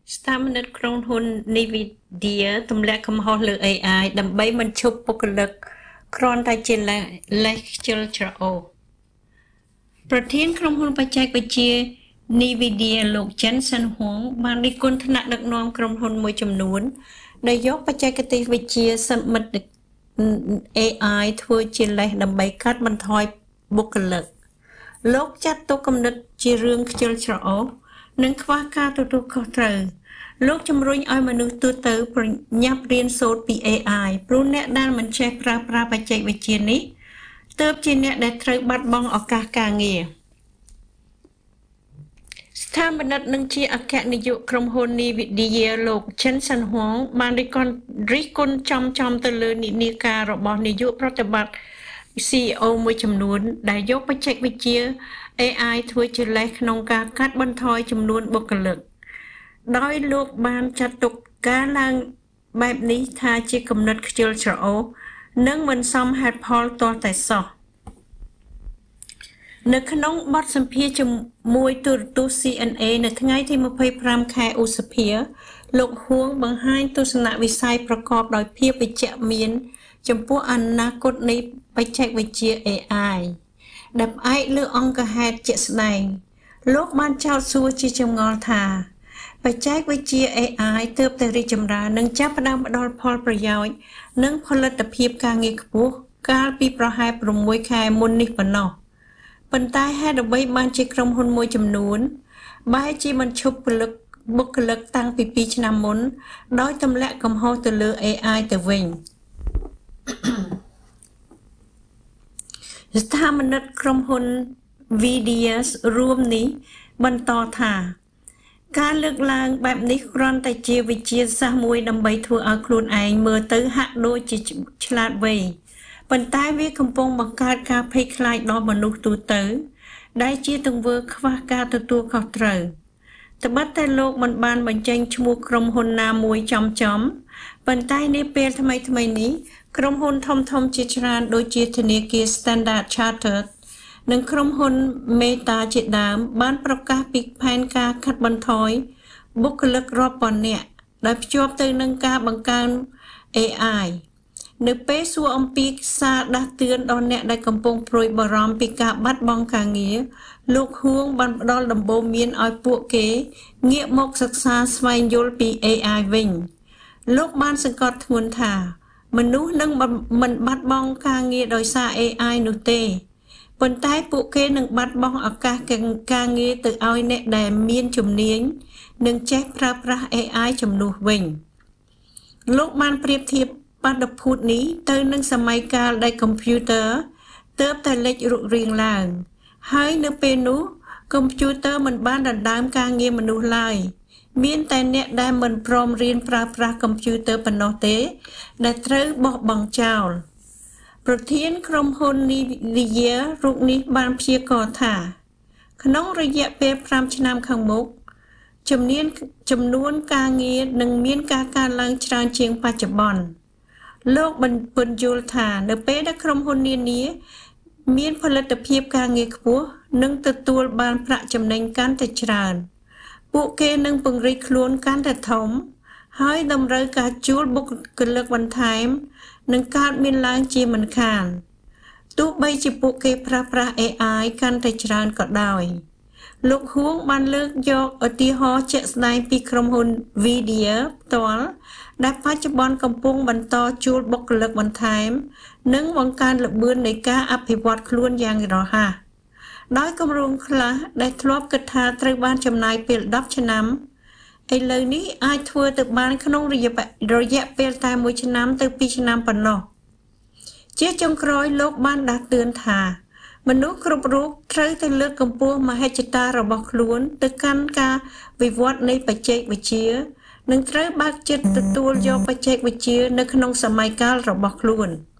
ស្ថាបនិកក្រុមហ៊ុន NVIDIA ទម្លាក់កំហុសលើ AI ដើម្បីមិនឈប់បុគ្គលិកគ្រាន់តែជាលេសខ្ជិលច្រអូសប្រធានក្រុមហ៊ុនបច្ចេកវិទ្យា NVIDIA លោក Jensen Huang បានរិះគន់ថ្នាក់ដឹកនាំក្រុមហ៊ុនមួយចំនួនដែលយកបច្ចេកទេសវិទ្យាសមិទ្ធ AI ធ្វើជាលេសដើម្បីកាត់បន្ថយបុគ្គលិកលោកចាត់ទុកគំនិតជារឿងខ្ជិលច្រអូសនិងខ្វះការទទួលខុសត្រូវលោកជំរុញឲ្យមនុស្សទូទៅប្រញាប់រៀនសូត្រពី AI ព្រោះអ្នកដែលមិនចេះប្រើប្រាស់បច្ចេកវិទ្យានេះទើបជាអ្នកដែលត្រូវបាត់បង់ឱកាសការងារស្ថាបនិកនិងជាអគ្គនាយកក្រុមហ៊ុន NVIDIA លោក Jensen Huang បានរិះគន់ចំទៅលើនិន្នាការរបស់នាយកប្រតិបត្តិ CEO មួយចំនួនដែលយកបច្ចេកវិទ្យា AI ធ្វើជាលេសក្នុងការកាត់បន្ថយចំនួនបុគ្គលិកដោយលោកបានចាត់ទុកការឡើងបែបនេះថាជាគំនិតខ្ជិលច្រអូសនិងមិនសមហេតុផលទាល់តែសោះនៅក្នុងបទសម្ភាសន៍ជាមួយទូរទស្សន៍ CNA នៅថ្ងៃទី25 ខែឧសភាលោកហួងបង្ហាញទស្សនវិស័យប្រកបដោយភាពវិជ្ជមានចំពោះអនាគតនៃបច្ចេកវិទ្យា AI ដែលផ្អែកលើអង្គហេតុជាក់ស្ដែងលោកបានចោទសួរជាចម្ងល់ថាបច្ចេកវិទ្យា AI ទើបតែរីកចម្រើននិងចាប់ផ្ដើមផ្ដល់ផលប្រយោជន៍និងផលិតភាពការងារខ្ពស់កាលពីប្រហែល6ខែមុននេះប៉ុណ្ណោះប៉ុន្តែហេតុអ្វីបានជាក្រុមហ៊ុនមួយចំនួនបែរជាមិនឈប់ពលិកបុគ្គលិកតាំងពី2ឆ្នាំមុនដោយទម្លាក់កំហុសទៅលើ AI ទៅវិញស្ថាបនិកក្រុមហ៊ុន NVIDIA រួមនេះបន្តថាការលើកឡើងបែបនេះគ្រាន់តែជាវិទ្យាសាស្ត្រមួយដើម្បីធ្វើឲ្យខ្លួនឯងមើលទៅហាក់ដូចជាឆ្លាតវៃប៉ុន្តែវាកំពុងបង្កើតការភ័យខ្លាចដល់មនុស្សទូទៅដែលជាទង្វើខ្វះការទទួលខុសត្រូវត្បិតតែលោកមិនបានបញ្ចេញឈ្មោះក្រុមហ៊ុនណាមួយចំប៉ុន្តែនាពេលថ្មីនេះក្រុមហ៊ុនធំជាច្រើនដូចជាធនាគារ Standard Chartered និងក្រុមហ៊ុន Meta ជាដើមបានប្រកាសពីផែនការកាត់បន្ថយបុគ្គលិករាប់ពាន់នាក់ដែលភ្ជាប់ទៅនឹងការបង្កើន AI នៅពេលសួរអំពីសារដាស់តឿនដល់អ្នកដែលកំពុងព្រួយបារម្ភពីការបាត់បង់ការងារលោកហួងបានផ្ដល់ដំបូន្មានឲ្យពួកគេងាកមកសិក្សាស្វែងយល់ពី AI វិញលោកបានសង្កត់ធ្ងន់ថាមនុស្សនឹងមិនបាត់បង់ការងារដោយសារ AI នោះទេប៉ុន្តែពួកគេនឹងបាត់បង់ឱកាសការងារទៅឲ្យអ្នកដែលមានជំនាញនិងចេះប្រើប្រាស់ AI ជំនួសវិញលោកបានប្រៀបធៀបបាតុភូតនេះទៅនឹងសម័យកាលដែលកុំព្យូទ័រទើបតែលេចរូបរាងឡើងហើយនៅពេលនោះកុំព្យូទ័រមិនបានដណ្ដើមការងារមនុស្សឡើយមានតែអ្នកដែលមិនព្រមរៀនប្រើប្រាស់កុំព្យូទ័រប៉ុណ្ណោះទេដែលត្រូវបោះបង់ចោលប្រធានក្រុមហ៊ុន NVIDIA រូបនេះបានព្យាករណ៍ថាក្នុងរយៈពេល5ឆ្នាំខាងមុខចំនួនការងារនឹងមានការកើនឡើងច្រើនជាងបច្ចុប្បន្នលោកពន្យល់ថានៅពេលដែលក្រុមហ៊ុននានាមានផលិតភាពការងារខ្ពស់និងទទួលបានប្រាក់ចំណេញកាន់តែច្រើនពួកគេនឹងពង្រីកខ្លួនកាន់តែធំហើយតម្រូវការជួលបុគ្គលិកបន្ថែមនឹងកើតមានឡើងជាមិនខានទោះបីជាពួកគេប្រើប្រាស់ AI កាន់តែច្រើនក៏ដោយលោកហួងបានលើកយកឧទាហរណ៍ជាក់ស្ដែងពីក្រុមហ៊ុន NVIDIA ផ្ទាល់ដែលបច្ចុប្បន្នកំពុងបន្តជួលបុគ្គលិកបន្ថែមនិងបង្កើនល្បឿននៃការអភិវឌ្ឍខ្លួនយ៉ាងរហ័សដោយគម្រោងខ្លះដែលធ្លាប់គិតថាត្រូវបានចំណាយពេល10ឆ្នាំឥឡូវនេះអាចធ្វើទៅបានក្នុងរយៈពេលតែ1ឆ្នាំទៅ2ឆ្នាំប៉ុណ្ណោះជាចុងក្រោយលោកបានដាស់តឿនថាមនុស្សគ្រប់រូបត្រូវតែលើកកម្ពស់មហិច្ឆតារបស់ខ្លួនទៅកាន់ការវិវត្តនៃបច្ចេកវិទ្យានិងត្រូវបើកចិត្តទទួលយកបច្ចេកវិទ្យានៅក្នុងសម័យកាលរបស់ខ្លួន។